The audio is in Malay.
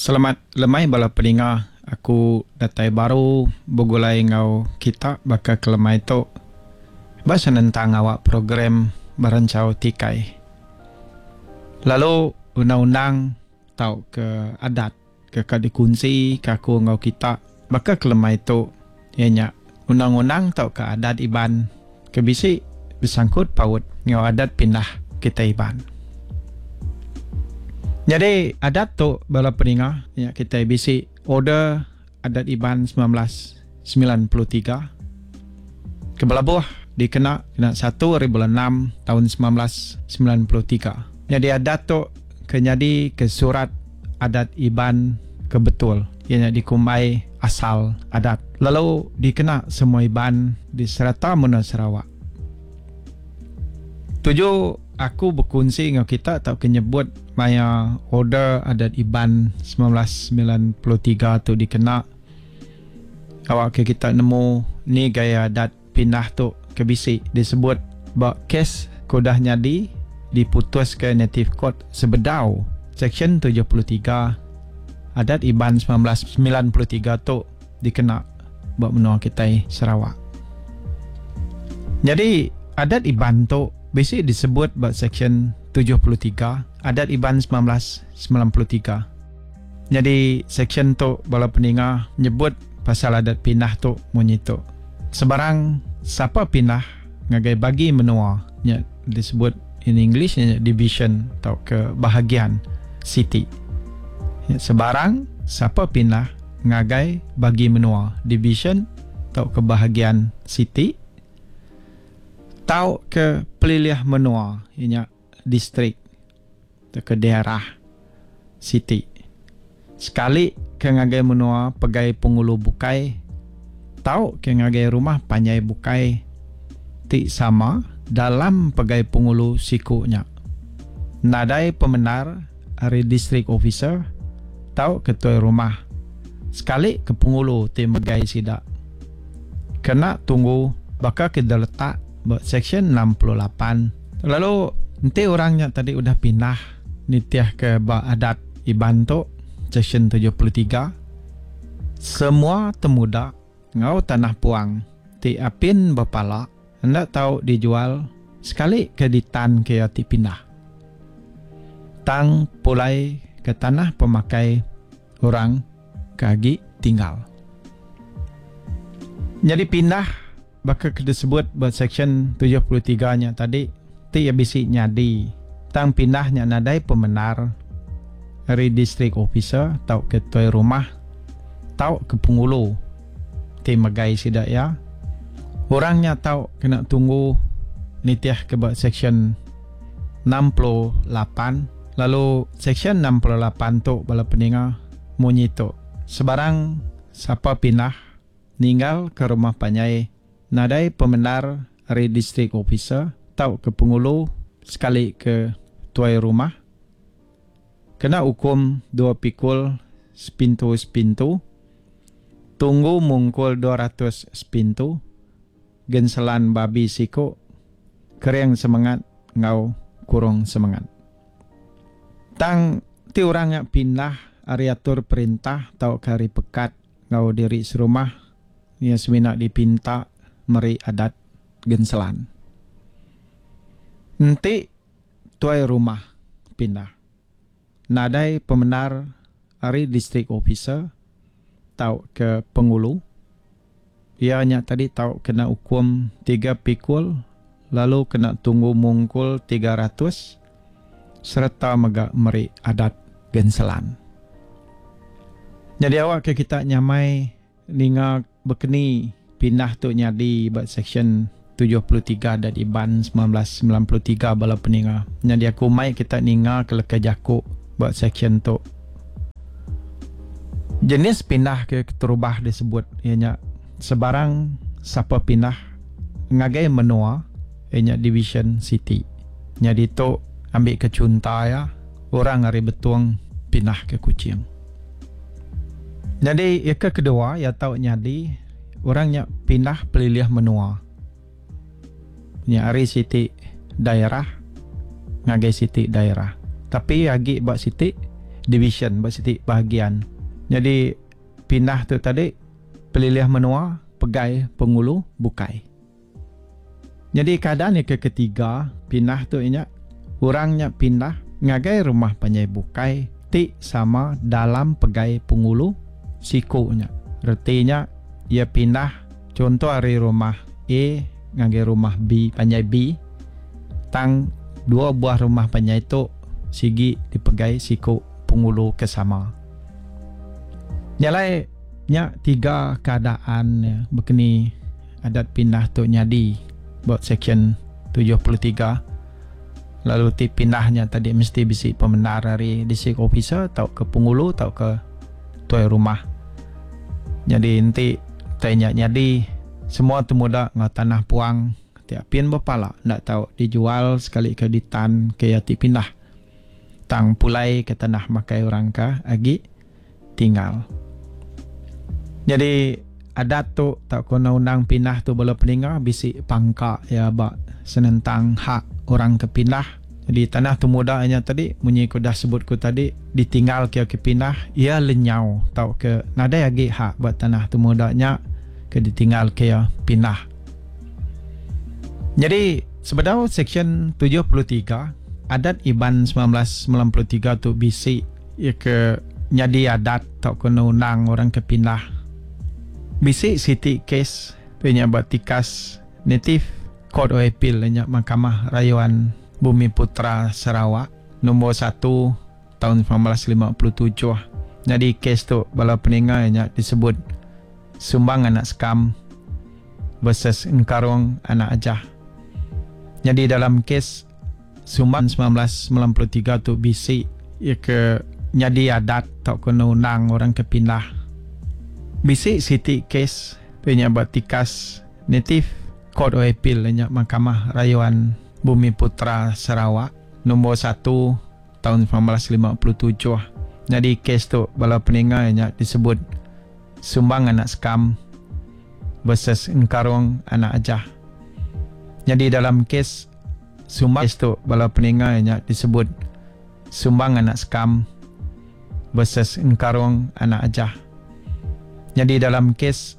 Selamat lemai bala pendengar. Aku datai baru begulai ngau kita baka kelemai tu. Bahasa tentang awak program berancau tikai. Lalu undang-undang tau ke adat ke kadikunsi ke aku ngau kita baka kelemai tu. Ianya undang-undang tau ke adat iban ke bisi bersangkut paut ngau adat pindah kita iban. Jadi adat tu bala pendengar ya kita bisi order adat iban 1993 ke balabuh dikena 1 bulan 6 tahun 1993. Jadi adat tu kenyadi ke surat adat iban kebetul ianya dikumai asal adat. Lalu dikena semua iban di serata Muna Sarawak. Tujuh aku berkongsi dengan kita atau menyebut maya order adat iban 1993 tu dikena awak ke kita nemu ni gaya adat pindah tu ke bisi disebut bak kes kodah nyadi diputus ke native court sebedau section 73 adat iban 1993 tu dikena bak menua kita Sarawak. Jadi adat iban tu bisi disebut bak section 73 adat iban 1993. Jadi section tu bala pendengar nyebut pasal adat pindah tu bunyi tu. Sebarang siapa pindah ngagai bagi menua nya disebut in English nya division atau ke bahagian city. Ya, sebarang siapa pindah ngagai bagi menua division atau ke bahagian city tau ke peliliah menua ianya distrik ke daerah city sekali ke ngagai menua pegai pengulu bukai tau ke ngagai rumah panjai bukai ti sama dalam pegai pengulu sikunya nadai pemenar ari district officer tau ketua rumah sekali ke pengulu ti megai sidak kena tunggu bakal kita letak section 68. Lalu nanti orangnya tadi udah pindah nitiah ke adat iban tu section 73. Semua temuda ngau tanah puang ti apin bapala hendak tahu dijual sekali ke ditan ke ti pindah. Tang pulai ke tanah pemakai orang kagi tinggal. Jadi pindah bakal disebut buat section 73 nya tadi ti bisi nyadi tang pindahnya nadai pemenar dari district officer tau ketua rumah tau ke pengulu ti magai sidak ya orangnya tau kena tunggu nitiah ke buat section 68. Lalu section 68 tu bala pendengar munyi tu sebarang siapa pindah ninggal ke rumah panjai nadai pemenar dari district officer tau ke pengulu sekali ke tuai rumah kena hukum 2 pikul sepintu tunggu mungkul 200 sepintu genselan babi siko keriang semangat ngau kurung semangat tang ti orangnya pindah ariatur perintah tau kari pekat ngau diri serumah ia semina dipinta meri adat genselan. Nanti tuai rumah pindah. Nadai pemenar ari district officer tau ke pengulu. Ianya tadi tau kena hukum 3 pikul lalu kena tunggu mungkul 300 serta meri adat genselan. Jadi awak ke kita nyamai ninga bekeni pindah tu nyadi buat section 73 dan iban 1993 bala peningah. Jadi aku mai kita ninga ke leka jakuk buat section tu. Jenis pindah ke terubah disebut ianya sebarang siapa pindah ngagai menua ianya division city. Jadi tu ambil ke cunta ya orang hari betuang pindah ke Kuching. Jadi yang kedua ya tahu nyadi orangnya pindah peliliah menua. Nya ari siti daerah ngagai siti daerah. Tapi agi bak siti division, berarti bahagian. Jadi pindah tu tadi pelilih menua, pegai, pengulu, bukai. Jadi keadaan yang ketiga, pindah tu inyak orangnya pindah ngagai rumah panjai bukai ti sama dalam pegai pengulu sikunya. Artinya ia pindah contoh hari rumah A ngagai rumah B panjai B, tang dua buah rumah panjai tu sigi dipegai siku pengulu kesama. Nyalai nya tiga keadaan ya, begini adat pindah tu nyadi buat section 73. Lalu ti pindahnya tadi mesti bisi pembenar dari district officer atau ke pengulu atau ke tuai rumah. Jadi nanti tanya nyadi semua tu muda ngah tanah puang tiap pin berpala ndak tahu dijual sekali ke ditan ke ti pindah. Tang pulai ke tanah makai orang ka agi tinggal. Jadi adat tu tak kena undang pindah tu bola peninggal bisi pangka ya bak senentang hak orang ke pindah. Jadi tanah tu muda hanya tadi munyi ku dah sebut ku tadi ditinggal ke pindah ia lenyau tau ke nada lagi hak buat tanah tu mudanya ke ditinggal ke pindah. Jadi sebenarnya section 73 adat Iban 1993 tu bisi ya ke nyadi adat tak kena undang orang ke pindah. Bisi city case penyabot tikas native court of appeal nya Mahkamah Rayuan Bumi Putra Sarawak nombor 1 tahun 1957. Jadi kes tu bala peninggalnya disebut Sumbang Anak Skam versus Engkarong Anak Ajah. Jadi dalam kes Sumbang 1993 tu bisi ya ke nyadi adat tak kena undang orang ke pindah. Bisi city case penyabot tikas native court of appeal nya Mahkamah Rayuan Bumi Putra Sarawak nombor 1 tahun 1957. Jadi kes tu bala peninggalnya disebut Sumbang Anak Skam versus Engkarong Anak Ajah. Jadi dalam kes Sumbang tu bala peninggalnya disebut Sumbang Anak Skam versus Engkarong Anak Ajah. Jadi dalam kes